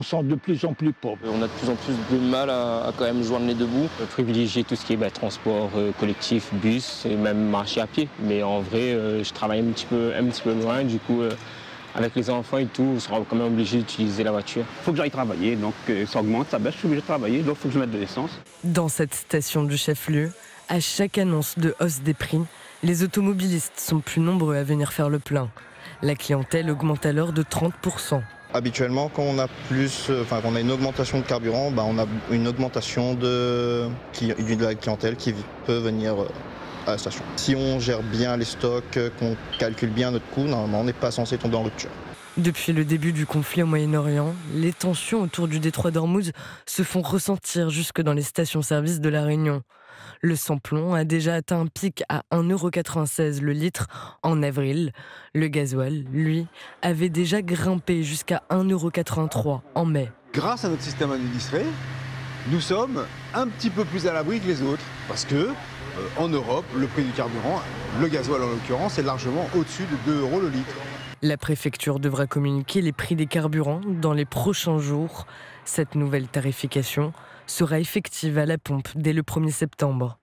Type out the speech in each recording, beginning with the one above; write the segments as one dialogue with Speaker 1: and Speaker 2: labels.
Speaker 1: On sent de plus en plus pauvre.
Speaker 2: On a de plus en plus de mal à quand même joindre les deux bouts. Privilégier tout ce qui est transport collectif, bus et même marcher à pied. Mais en vrai, je travaille un petit peu loin, du coup, avec les enfants et tout, on sera quand même obligé d'utiliser la voiture.
Speaker 3: Il faut que j'aille travailler, donc ça augmente, ça baisse, je suis obligé de travailler, donc il faut que je mette de l'essence.
Speaker 4: Dans cette station du chef-lieu, à chaque annonce de hausse des prix, les automobilistes sont plus nombreux à venir faire le plein. La clientèle augmente alors de 30%.
Speaker 5: Habituellement, quand on a qu'on a une augmentation de carburant, on a une augmentation de la clientèle qui peut venir à la station. Si on gère bien les stocks, qu'on calcule bien notre coût, normalement on n'est pas censé tomber en rupture.
Speaker 4: Depuis le début du conflit au Moyen-Orient, les tensions autour du détroit d'Ormuz se font ressentir jusque dans les stations-service de La Réunion. Le sans-plomb a déjà atteint un pic à 1,96 € le litre en avril. Le gasoil, lui, avait déjà grimpé jusqu'à 1,83 € en mai.
Speaker 6: Grâce à notre système administré, nous sommes un petit peu plus à l'abri que les autres. Parce que, en Europe, le prix du carburant, le gasoil en l'occurrence, est largement au-dessus de 2 € le litre.
Speaker 4: La préfecture devra communiquer les prix des carburants dans les prochains jours. Cette nouvelle tarification sera effective à la pompe dès le 1er septembre.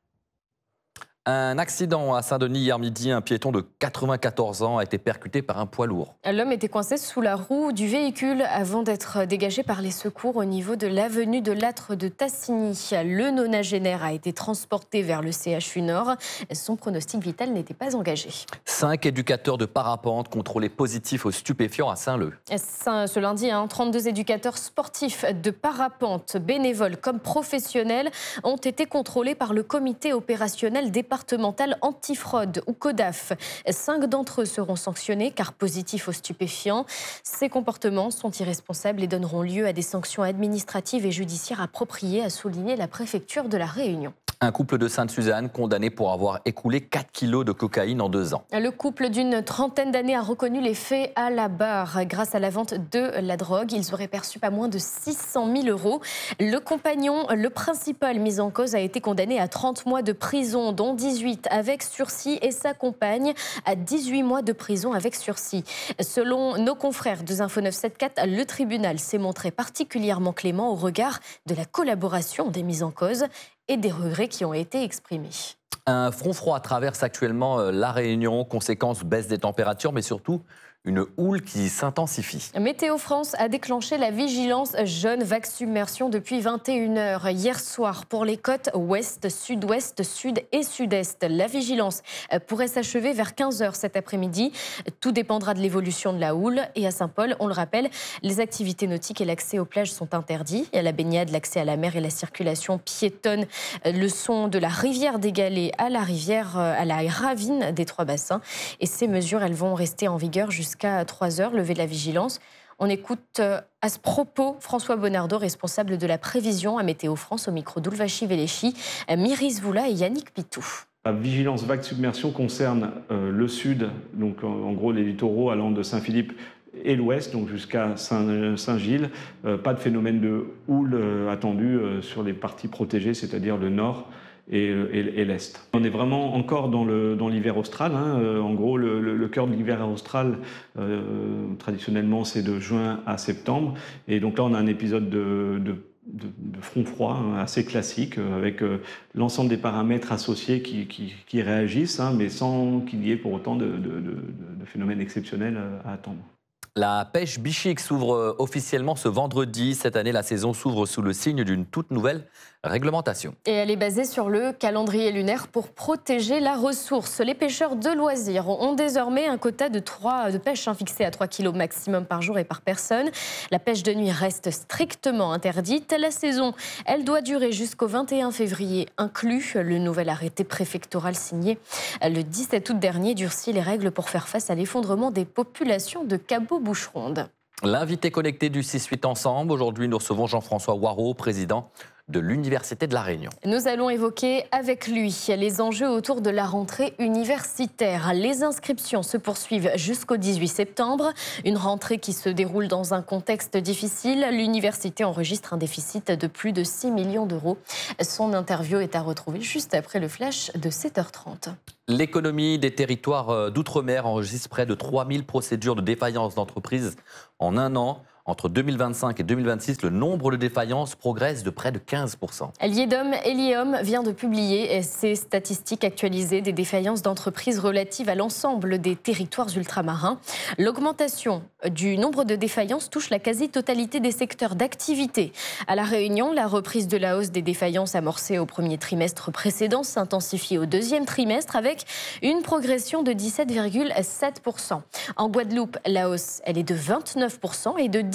Speaker 7: Un accident à Saint-Denis hier midi. Un piéton de 94 ans a été percuté par un poids lourd.
Speaker 8: L'homme était coincé sous la roue du véhicule avant d'être dégagé par les secours au niveau de l'avenue de Lattre de Tassigny. Le nonagénaire a été transporté vers le CHU Nord. Son pronostic vital n'était pas engagé.
Speaker 7: 5 éducateurs de parapente contrôlés positifs aux stupéfiants à Saint-Leu.
Speaker 8: Ce lundi, 32 éducateurs sportifs de parapente, bénévoles comme professionnels, ont été contrôlés par le comité opérationnel départemental antifraude ou CODAF. 5 d'entre eux seront sanctionnés car positifs aux stupéfiants. Ces comportements sont irresponsables et donneront lieu à des sanctions administratives et judiciaires appropriées, a souligné la préfecture de la Réunion.
Speaker 7: Un couple de Sainte-Suzanne condamné pour avoir écoulé 4 kilos de cocaïne en 2 ans.
Speaker 8: Le couple d'une trentaine d'années a reconnu les faits à la barre. Grâce à la vente de la drogue, ils auraient perçu pas moins de 600 000 €. Le compagnon, le principal mis en cause, a été condamné à 30 mois de prison, dont 18 avec sursis, et sa compagne à 18 mois de prison avec sursis. Selon nos confrères de Info 974, le tribunal s'est montré particulièrement clément au regard de la collaboration des mis en cause et des regrets qui ont été exprimés.
Speaker 7: Un front froid traverse actuellement la Réunion, conséquence baisse des températures, mais surtout une houle qui s'intensifie.
Speaker 8: Météo France a déclenché la vigilance jaune vague submersion depuis 21 h hier soir pour les côtes ouest, sud-ouest, sud et sud-est. La vigilance pourrait s'achever vers 15 h cet après-midi. Tout dépendra de l'évolution de la houle. Et à Saint-Paul, on le rappelle, les activités nautiques et l'accès aux plages sont interdits. Et à la baignade, l'accès à la mer et la circulation piétonne le sont de la rivière des Galets à la ravine des Trois Bassins. Et ces mesures, elles vont rester en vigueur jusqu'à 3 h, lever de la vigilance. On écoute à ce propos François Bonnardo, responsable de la prévision à Météo France, au micro d'Ulvachi Véléchi, Myris Voula et Yannick Pitou.
Speaker 9: La vigilance vague submersion concerne le sud, donc en gros les littoraux allant de Saint-Philippe et l'ouest, donc jusqu'à Saint-Gilles. Pas de phénomène de houle attendu sur les parties protégées, c'est-à-dire le nord et l'Est. On est vraiment encore dans l'hiver austral. En gros, le cœur de l'hiver austral, traditionnellement, c'est de juin à septembre. Et donc là, on a un épisode de front froid assez classique, avec l'ensemble des paramètres associés qui réagissent, mais sans qu'il y ait pour autant de phénomènes exceptionnels à attendre.
Speaker 7: La pêche bichique s'ouvre officiellement ce vendredi. Cette année, la saison s'ouvre sous le signe d'une toute nouvelle réglementation.
Speaker 8: Et elle est basée sur le calendrier lunaire pour protéger la ressource. Les pêcheurs de loisirs ont désormais un quota de pêche fixé à 3 kg maximum par jour et par personne. La pêche de nuit reste strictement interdite. La saison, elle doit durer jusqu'au 21 février inclus. Le nouvel arrêté préfectoral signé le 17 août dernier durcit les règles pour faire face à l'effondrement des populations de cabots-boucherondes.
Speaker 7: L'invité connecté du 6-8 Ensemble. Aujourd'hui, nous recevons Jean-François Waraud, président de l'Université de La Réunion.
Speaker 8: Nous allons évoquer avec lui les enjeux autour de la rentrée universitaire. Les inscriptions se poursuivent jusqu'au 18 septembre. Une rentrée qui se déroule dans un contexte difficile. L'université enregistre un déficit de plus de 6 millions d'euros. Son interview est à retrouver juste après le flash de 7h30.
Speaker 7: L'économie des territoires d'outre-mer enregistre près de 3000 procédures de défaillance d'entreprise en un an. Entre 2025 et 2026, le nombre de défaillances progresse de près de 15%.
Speaker 8: L'IEDOM vient de publier ses statistiques actualisées des défaillances d'entreprises relatives à l'ensemble des territoires ultramarins. L'augmentation du nombre de défaillances touche la quasi-totalité des secteurs d'activité. À La Réunion, la reprise de la hausse des défaillances amorcée au premier trimestre précédent s'intensifie au deuxième trimestre avec une progression de 17,7%. En Guadeloupe, la hausse elle est de 29% et de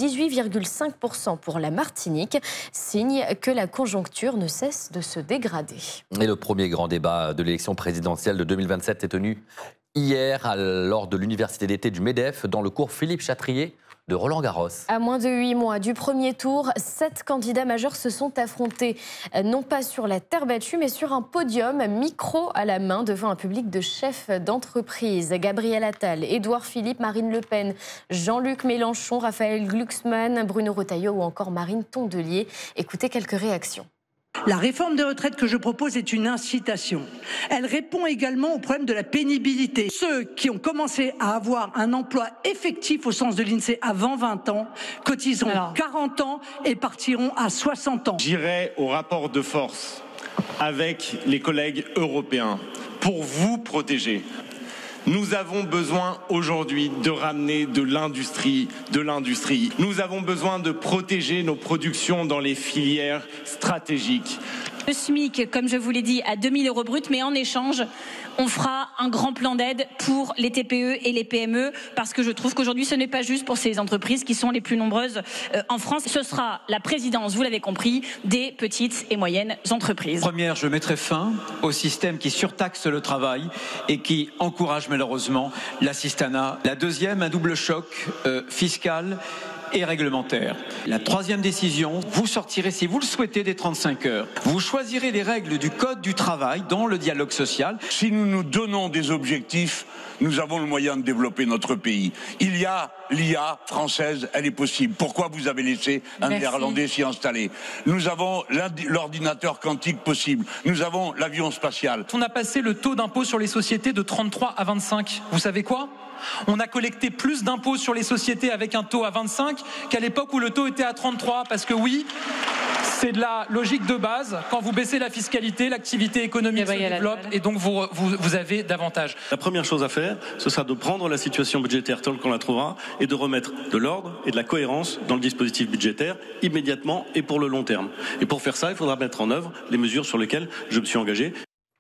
Speaker 8: 18,5% pour la Martinique, signe que la conjoncture ne cesse de se dégrader.
Speaker 7: Et le premier grand débat de l'élection présidentielle de 2027 est tenu hier lors de l'université d'été du MEDEF dans le cours Philippe Chatrier de Roland-Garros.
Speaker 8: À moins de 8 mois du premier tour, 7 candidats majeurs se sont affrontés, non pas sur la terre battue, mais sur un podium, micro à la main, devant un public de chefs d'entreprise. Gabriel Attal, Édouard Philippe, Marine Le Pen, Jean-Luc Mélenchon, Raphaël Glucksmann, Bruno Retailleau ou encore Marine Tondelier. Écoutez quelques réactions.
Speaker 1: La réforme des retraites que je propose est une incitation. Elle répond également au problème de la pénibilité. Ceux qui ont commencé à avoir un emploi effectif au sens de l'INSEE avant 20 ans cotiseront 40 ans et partiront à 60 ans.
Speaker 10: J'irai au rapport de force avec les collègues européens pour vous protéger. Nous avons besoin aujourd'hui de ramener de l'industrie. Nous avons besoin de protéger nos productions dans les filières stratégiques.
Speaker 11: Le SMIC, comme je vous l'ai dit, à 2 000 € brut, mais en échange, on fera un grand plan d'aide pour les TPE et les PME, parce que je trouve qu'aujourd'hui, ce n'est pas juste pour ces entreprises qui sont les plus nombreuses en France. Ce sera la présidence, vous l'avez compris, des petites et moyennes entreprises.
Speaker 12: Première, je mettrai fin au système qui surtaxe le travail et qui encourage malheureusement l'assistanat. La deuxième, un double choc fiscal et réglementaire. La troisième décision, vous sortirez, si vous le souhaitez, des 35 heures. Vous choisirez les règles du Code du travail dans le dialogue social.
Speaker 13: Si nous nous donnons des objectifs, nous avons le moyen de développer notre pays. Il y a l'IA française, elle est possible. Pourquoi vous avez laissé un Néerlandais s'y installer? Nous avons l'ordinateur quantique possible. Nous avons l'avion spatial.
Speaker 14: On a passé le taux d'impôt sur les sociétés de 33 à 25. Vous savez quoi ? On a collecté plus d'impôts sur les sociétés avec un taux à 25 qu'à l'époque où le taux était à 33. Parce que oui, c'est de la logique de base. Quand vous baissez la fiscalité, l'activité économique se développe et donc vous avez davantage.
Speaker 15: La première chose à faire, ce sera de prendre la situation budgétaire telle qu'on la trouvera et de remettre de l'ordre et de la cohérence dans le dispositif budgétaire immédiatement et pour le long terme. Et pour faire ça, il faudra mettre en œuvre les mesures sur lesquelles je me suis engagé.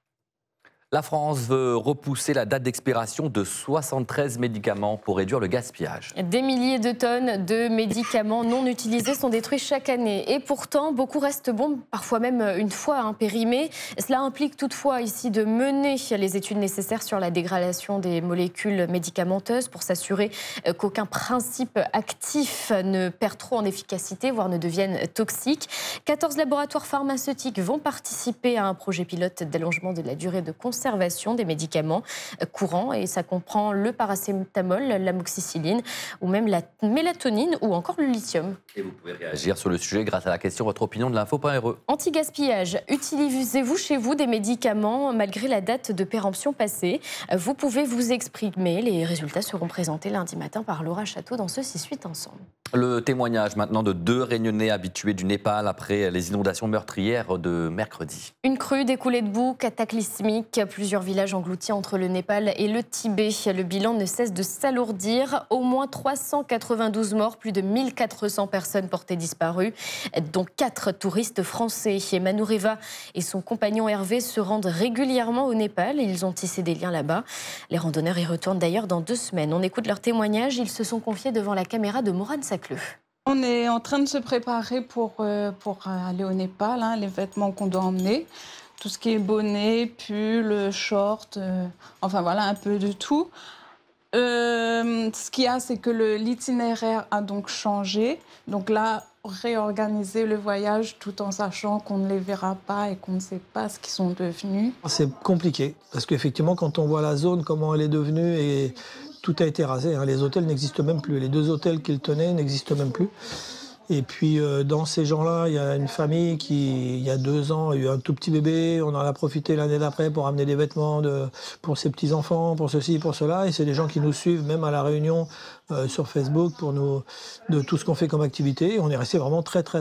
Speaker 7: La France veut repousser la date d'expiration de 73 médicaments pour réduire le gaspillage.
Speaker 8: Des milliers de tonnes de médicaments non utilisés sont détruits chaque année. Et pourtant, beaucoup restent bons, parfois même une fois périmés. Cela implique toutefois ici de mener les études nécessaires sur la dégradation des molécules médicamenteuses pour s'assurer qu'aucun principe actif ne perd trop en efficacité, voire ne devienne toxique. 14 laboratoires pharmaceutiques vont participer à un projet pilote d'allongement de la durée de conservation des médicaments courants, et ça comprend le paracétamol, l'amoxicilline ou même la mélatonine ou encore le lithium.
Speaker 7: Et vous pouvez réagir sur le sujet grâce à la question votre opinion de l'info.re.
Speaker 8: Anti-gaspillage, utilisez-vous chez vous des médicaments malgré la date de péremption passée? Vous pouvez vous exprimer, les résultats seront présentés lundi matin par Laura Château dans ce 6-8 ensemble.
Speaker 7: Le témoignage maintenant de 2 Réunionnais habitués du Népal après les inondations meurtrières de mercredi.
Speaker 8: Une crue, des coulées de boue cataclysmiques, plusieurs villages engloutis entre le Népal et le Tibet. Le bilan ne cesse de s'alourdir. Au moins 392 morts, plus de 1400 personnes portées disparues, dont 4 touristes français. Manu Reva et son compagnon Hervé se rendent régulièrement au Népal. Ils ont tissé des liens là-bas. Les randonneurs y retournent d'ailleurs dans 2 semaines. On écoute leur témoignage. Ils se sont confiés devant la caméra de Morane Sacleux.
Speaker 16: On est en train de se préparer pour aller au Népal, les vêtements qu'on doit emmener. Tout ce qui est bonnet, pull, short, enfin voilà, un peu de tout. Ce qu'il y a, c'est que l'itinéraire a donc changé. Donc là, réorganiser le voyage tout en sachant qu'on ne les verra pas et qu'on ne sait pas ce qu'ils sont devenus.
Speaker 17: C'est compliqué, parce qu'effectivement, quand on voit la zone, comment elle est devenue, et tout a été rasé. Les hôtels n'existent même plus. Les 2 hôtels qu'ils tenaient n'existent même plus. Et puis dans ces gens-là, il y a une famille qui, il y a 2 ans, a eu un tout petit bébé. On en a profité l'année d'après pour amener des vêtements pour ses petits-enfants, pour ceci, pour cela. Et c'est des gens qui nous suivent, même à La Réunion, sur Facebook, de tout ce qu'on fait comme activité. Et on est resté vraiment très, très,